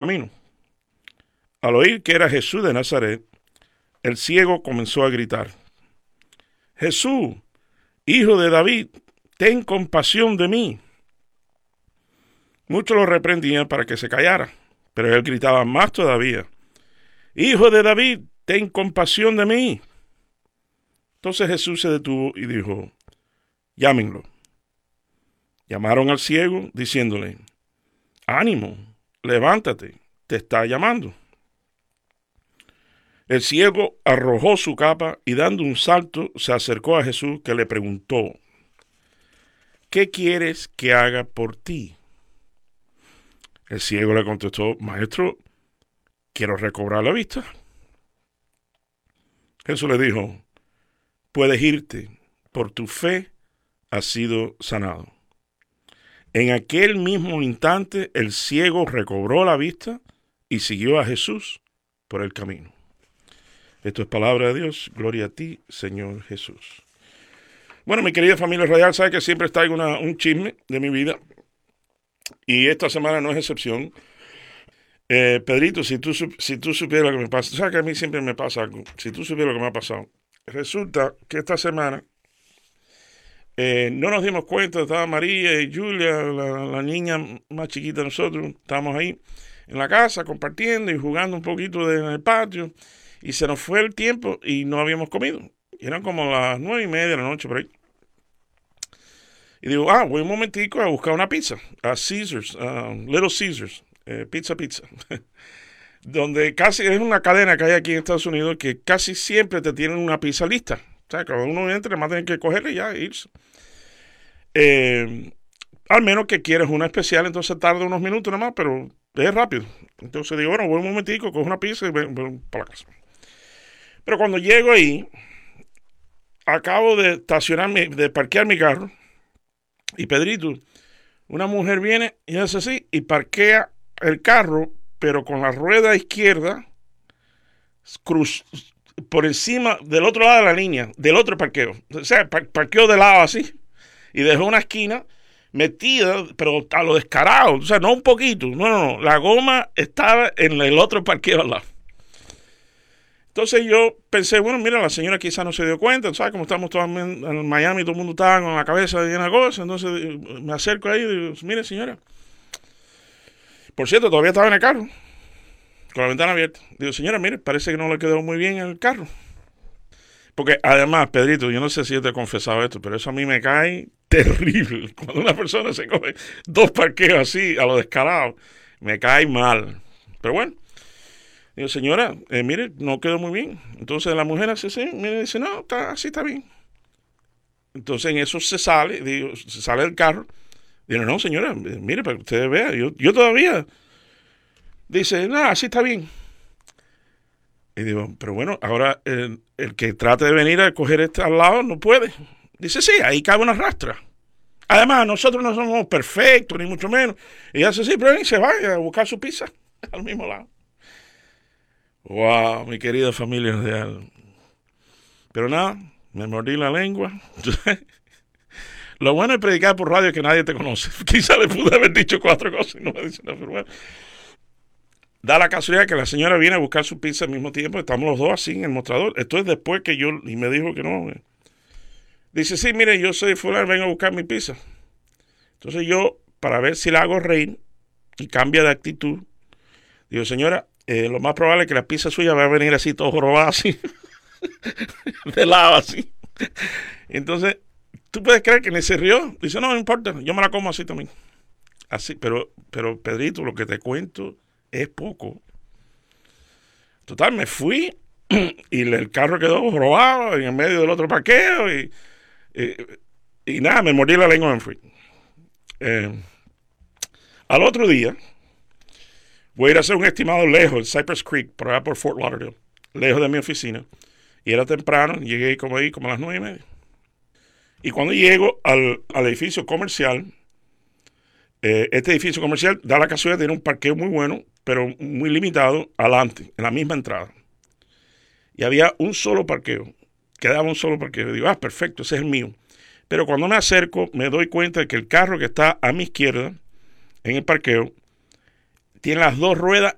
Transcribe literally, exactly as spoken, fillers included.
camino. Al oír que era Jesús de Nazaret, el ciego comenzó a gritar: Jesús, hijo de David, ten compasión de mí. Muchos lo reprendían para que se callara, pero él gritaba más todavía: Hijo de David, ten compasión de mí. Entonces Jesús se detuvo y dijo: Llámenlo. Llamaron al ciego, diciéndole: Ánimo, levántate, te está llamando. El ciego arrojó su capa y dando un salto se acercó a Jesús, que le preguntó: ¿Qué quieres que haga por ti? El ciego le contestó: Maestro, quiero recobrar la vista. Jesús le dijo: Puedes irte, por tu fe has sido sanado. En aquel mismo instante el ciego recobró la vista y siguió a Jesús por el camino. Esto es palabra de Dios. Gloria a ti, Señor Jesús. Bueno, mi querida familia radial, sabe que siempre traigo una, un chisme de mi vida. Y esta semana no es excepción. Eh, Pedrito, si tú, si tú supieras lo que me pasa, sabes que a mí siempre me pasa algo. Si tú supieras lo que me ha pasado. Resulta que esta semana eh, no nos dimos cuenta, estaba María y Julia, la, la niña más chiquita de nosotros, estábamos ahí en la casa compartiendo y jugando un poquito de, en el patio. Y se nos fue el tiempo y no habíamos comido. Y eran como las nueve y media de la noche por ahí. Y digo, ah, voy un momentico a buscar una pizza. A Caesars, uh, Little Caesars, eh, Pizza Pizza. Donde casi es una cadena que hay aquí en Estados Unidos que casi siempre te tienen una pizza lista. O sea, cuando uno entra, más tienen que cogerla y ya irse. Eh, al menos que quieres una especial, entonces tarda unos minutos nada más, pero es rápido. Entonces digo, bueno, voy un momentico, cojo una pizza y voy, voy para la casa. Pero cuando llego ahí, acabo de estacionar, mi, de parquear mi carro, y Pedrito, una mujer viene y hace así, y parquea el carro, pero con la rueda izquierda, cruz, por encima del otro lado de la línea, del otro parqueo. O sea, par, parqueó de lado así, y dejó una esquina metida, pero a lo descarado, o sea, no un poquito, no, no, no, la goma estaba en el otro parqueo al lado. Entonces yo pensé, bueno, mira, la señora quizás no se dio cuenta, ¿sabes? Como estamos todos en Miami, todo el mundo estaba con la cabeza llena de cosas, entonces me acerco ahí y digo, mire, señora. Por cierto, todavía estaba en el carro, con la ventana abierta. Digo, señora, mire, parece que no le quedó muy bien el carro. Porque además, Pedrito, yo no sé si yo te he confesado esto, pero eso a mí me cae terrible. Cuando una persona se coge dos parqueos así, a lo descarado, me cae mal. Pero bueno. Digo, señora, eh, mire, no quedó muy bien. Entonces la mujer hace así, mire, dice, no, está, así está bien. Entonces en eso se sale, digo, se sale del carro. Digo, no, señora, mire, para que usted vea, yo, yo todavía. Dice, no, así está bien. Y digo, pero bueno, ahora el, el que trate de venir a coger este al lado no puede. Dice, sí, ahí cabe una rastra. Además, nosotros no somos perfectos, ni mucho menos. Y hace así, pero y se va a buscar su pizza al mismo lado. Wow, mi querida familia real. Pero nada, me mordí la lengua. Lo bueno de predicar por radio es que nadie te conoce. Quizá le pude haber dicho cuatro cosas y no me dicen nada, pero bueno. Da la casualidad que la señora viene a buscar su pizza al mismo tiempo. Estamos los dos así en el mostrador. Esto es después que yo, y me dijo que no. Dice, sí, mire, yo soy fulano, vengo a buscar mi pizza. Entonces yo, para ver si la hago reír y cambia de actitud, digo, señora, Eh, lo más probable es que la pizza suya va a venir así, todo jorobado así, de lado así. Entonces, ¿tú puedes creer que ni se rió? Dice, no, no importa, yo me la como así también. Así, pero, pero Pedrito, lo que te cuento es poco. Total, me fui y el carro quedó jorobado en el medio del otro parqueo y, y, y nada, me mordí la lengua y me fui. Eh, al otro día, voy a ir a hacer un estimado lejos, en Cypress Creek, por allá por Fort Lauderdale, lejos de mi oficina. Y era temprano, llegué como ahí, como a las nueve y media. Y cuando llego al, al edificio comercial, eh, este edificio comercial da la casualidad de tener un parqueo muy bueno, pero muy limitado, adelante, en la misma entrada. Y había un solo parqueo, quedaba un solo parqueo. Y digo, ah, perfecto, ese es el mío. Pero cuando me acerco, me doy cuenta de que el carro que está a mi izquierda, en el parqueo, tiene las dos ruedas